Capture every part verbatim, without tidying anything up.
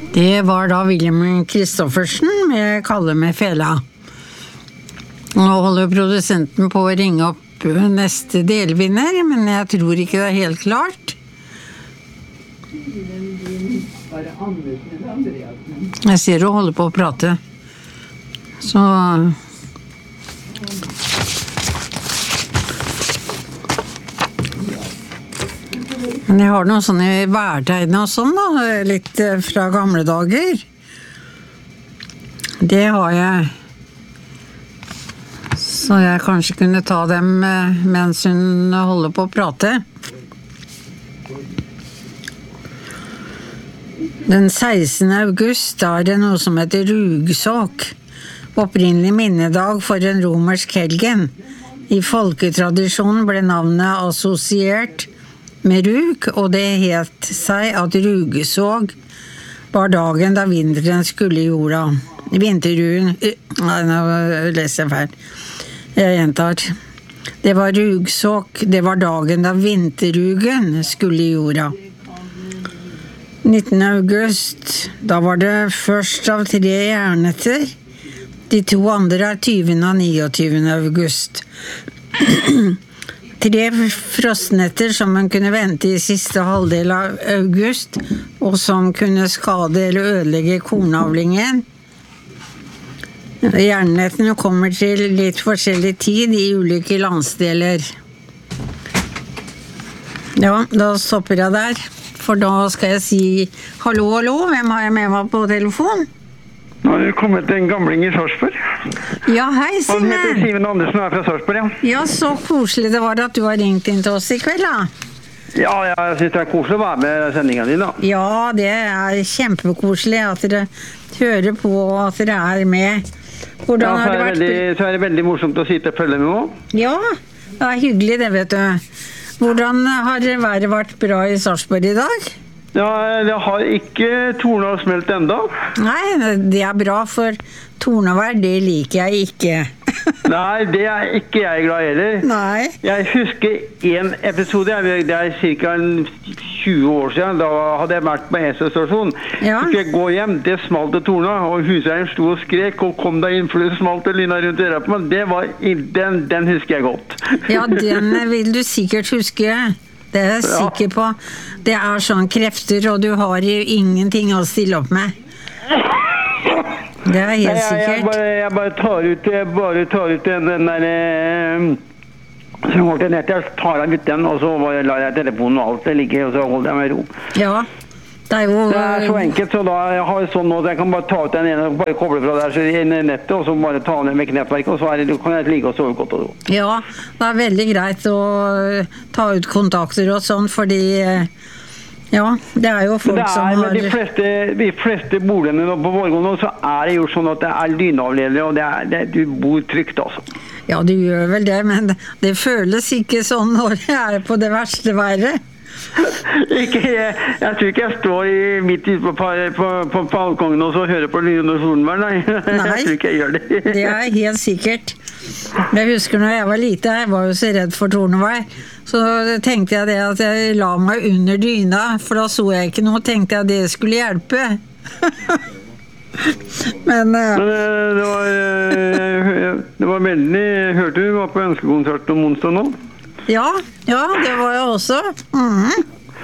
Det var da William Kristoffersen med Kalle med fela. Nå holder produsenten på å ringe opp neste delvinner, men jeg tror ikke det er helt klart. Jeg ser du holder på å prate. Så... Men jeg har noen sånne værtegn og sånn da, litt fra gamle dager. Det har jeg. Så jeg kanskje kunne ta dem mens hun holder på å prate. Den sekstende august er det noe som heter rugsåk. Opprinnelig minnedag for en romersk helgen. I folketradisjonen ble navnet assosiert med rug, og det het seg at rugesåg var dagen da vinteren skulle i jorda. Vinterruen... Nei, nå leser jeg feil. Jeg gjentar. Det var rugsåk, det var dagen da vinterrugen skulle i jorda. nittende august, da var det først av tre jernnetter. De to andre er tyvende og niogtyvende august. Tre frostnetter som man kunne vente i siste halvdel av august, og som kunne skade eller ødelegge kornavlingen. Jernnettene kommer til litt forskjellig tid i ulike landsdeler. Ja, da stopper jeg der, for da skal jeg si hallo, hallo, hvem har jeg med meg på telefon? Nå har det kommet en gamling i Sarpsborg. Ja, hei, Simen. Han heter Simen Andersen, er fra Sarpsborg, ja. Ja, så koselig det var at du har ringt inn til oss i kveld, da. Ja, jeg synes det er koselig å være med sendingen din, da. Ja, det er kjempekoselig at dere hører på, at dere er med. Hvordan ja, så er, har det vært? Veldig, så er det veldig morsomt å sitte og følge med også. Ja, det er hyggelig det, vet du. Hvordan har været vært bra i Sarpsborg i dag? Ja, det har ikke tornet og smelt enda. Nei, det er bra, for tornevær, det liker jeg ikke. Nei, det er ikke jeg glad i heller. Nei. Jeg husker en episode, det er cirka tjue år siden, da hadde jeg vært på Esø-stasjonen. Ja. Så skulle jeg gå hjem, det smalt og torna, og huseieren sto og skrek, og kom deg inn, for det smalt og lyna rundt øret på meg. Det var, den, den husker jeg godt. Ja, den vil du sikkert huske. Det er jeg sikker på. Det er sånn krefter, og du har jo ingenting å stille opp med. Det er helt jeg, sikkert. Jeg, jeg, bare, jeg bare tar ut, jeg bare tar ut den, den der eh, så går til nettet, jeg tar ut den, og så bare lar jeg telefonen og alt det ligger, og så holder jeg meg i ro. Ja, det er jo... Det er så enkelt, så da jeg har sånn nå, så jeg kan bare ta ut den ene, bare koble fra der så i nettet, og så bare ta den med knettverket, og så er det, kan jeg ligge og sove godt og ro. Ja, det er veldig greit å ta ut kontakter og sånn, fordi... Ja, det er jo folk det er, som har... Med de fleste, de fleste boligene på Vårgården, så er det jo sånn at det er lynavledere, og det er, det, du bor trygt, altså. Ja, du gjør vel det, men det føles ikke sånn når jeg er på det verste været. ikke, jeg, jeg tror ikke jeg står i, midt ute på, på, på balkongen og så hører på lyn og solvær, nei. Nei, jeg tror ikke jeg gjør det. Det er helt sikkert. Jeg husker når jeg var lite, jeg var jo så redd for tornevær, så tenkte jeg det at jeg la meg under dyna, for da så jeg ikke noe, tenkte jeg at det skulle hjelpe. Men, uh, Men det var, det var veldig, hørte du var på ønskekonsert om onsdag nå? Ja, ja, det var jeg også. Mm.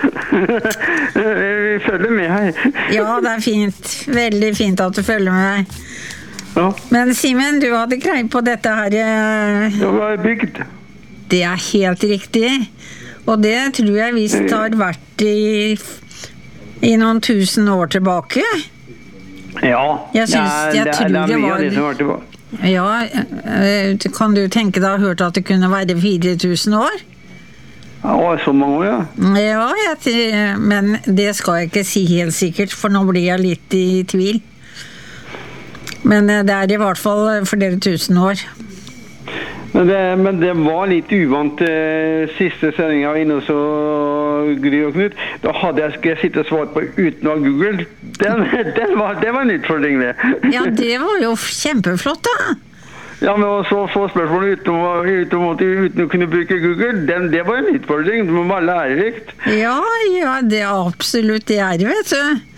Vi følger med her. Ja, det er fint. Veldig fint at du følger med meg. Ja. Men Simen, du hadde greie på dette her... Det var bygd. Det er helt riktig. Og det tror jeg visst har vært i, i noen tusen år tilbake. Ja, jeg synes, det, er, jeg det, tror er, det er mye var, av det som har vært tilbake. Ja, kan du tenke deg å ha hørt at det kunne være fire tusen år? Ja, så mange år, ja. Ja, jeg, men det skal jeg ikke si helt sikkert, for nå blir jeg litt i tvil. Men det er i hvert fall flere tusen år. Men det, men det var litt uvant eh, siste sendingen jeg var inne hos Gry og Knut. Da hadde jeg, skulle jeg sitte og svare på uten å ha Google. Den, den var, det var en utfordring det. Ja, det var jo kjempeflott da. Ja, men å så få spørsmål uten, uten, uten å kunne bruke Google, den, det var en utfordring. Det må være lærerikt. Ja, ja, det er absolutt det er, vet du.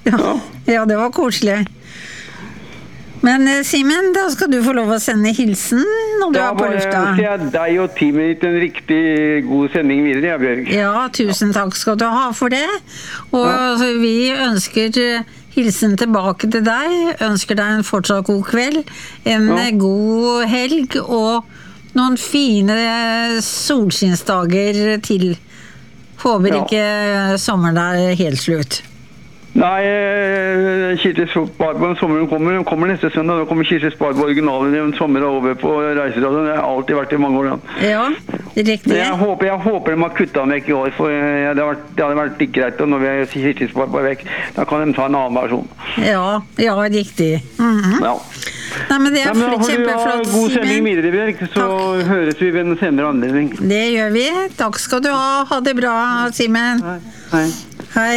Ja, ja, det var koselig. Men Simen, da skal du få lov å sende hilsen når du er på lufta. Da ønsker jeg deg og teamet ditt en riktig god sending videre, ja, Bjørg. Ja, tusen takk skal du ha for det. Og ja. Vi ønsker hilsen tilbake til deg, ønsker deg en fortsatt god kveld, en ja. god helg og noen fine solskinnsdager til. Håper ja. ikke sommeren er helt slutt. Nei, Kirsti Sparbo sommeren kommer, den kommer neste søndag, da kommer Kirsti Sparbo originalen i en sommer over på Reiseradioen, det har alltid vært i mange år. Da. Ja, det er riktig. Jeg håper, jeg håper de har kuttet den vekk i år, for det hadde vært, det hadde vært ikke greit, og når vi har Kirsti Sparbo vekk, da kan de ta en annen versjon. Ja, ja, riktig. Mm-hmm. Ja. Nei, men det er Nei, men kjempeflott, Simen. God sending videre, Bjørk, så takk. Høres vi ved en senere anledning. Det gjør vi. Takk skal du ha. Ha det bra, Simen. Hei. Hei.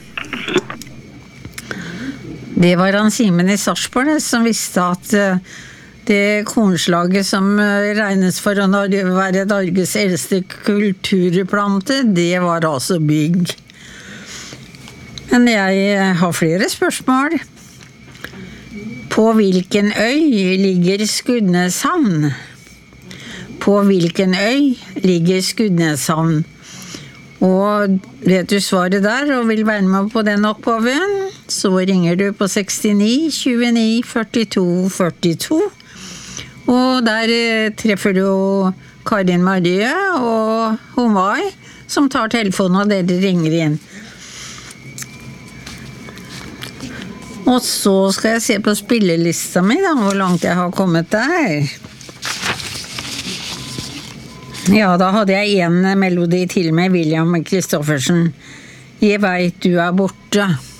Det var han Simen i Sarpsborg som visste at det kornslaget som regnes for å være Norges eldste kulturplante, det var altså bygg. Men jeg har flere spørsmål. På hvilken øy ligger Skudeneshavn? På hvilken øy ligger Skudeneshavn? Og vet du svaret der og vil være med på den oppgaven, så ringer du på sekstini tjueni førtito førtito. Og der treffer du Karin Marie og Homai, som tar telefonen og dere ringer inn. Og så skal jeg se på spillelista mi da, hvor langt jeg har kommet der. Ja, da hadde jeg en melodi til med William Kristoffersen. Jeg vet du er borte.